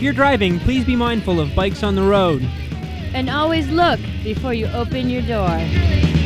you're driving, please be mindful of bikes on the road. And always look before you open your door.